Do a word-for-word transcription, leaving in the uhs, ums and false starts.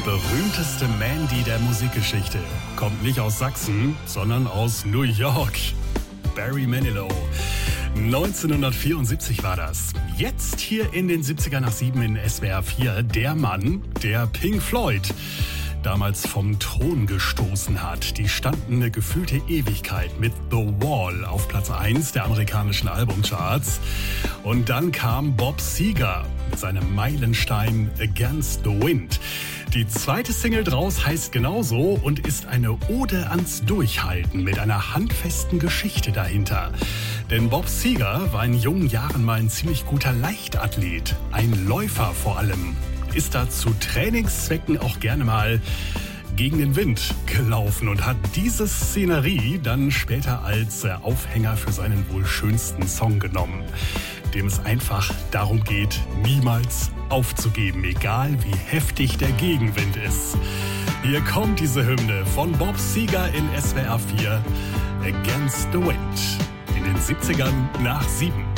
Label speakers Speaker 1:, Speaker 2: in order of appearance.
Speaker 1: berühmteste Mandy der Musikgeschichte kommt nicht aus Sachsen, sondern aus New York. Barry Manilow. neunzehnhundertvierundsiebzig war das. Jetzt hier in den siebziger nach sieben in S W R vier der Mann, der Pink Floyd damals vom Thron gestoßen hat. Die standen eine gefühlte Ewigkeit mit The Wall auf Platz eins der amerikanischen Albumcharts. Und dann kam Bob Seger mit seinem Meilenstein Against the Wind. Die zweite Single draus heißt genauso und ist eine Ode ans Durchhalten mit einer handfesten Geschichte dahinter. Denn Bob Seger war in jungen Jahren mal ein ziemlich guter Leichtathlet, ein Läufer vor allem. Ist da zu Trainingszwecken auch gerne mal gegen den Wind gelaufen und hat diese Szenerie dann später als Aufhänger für seinen wohl schönsten Song genommen, dem es einfach darum geht, niemals aufzugeben, egal wie heftig der Gegenwind ist. Hier kommt diese Hymne von Bob Seger in S W R vier, Against the Wind, in den siebzigern nach sieben.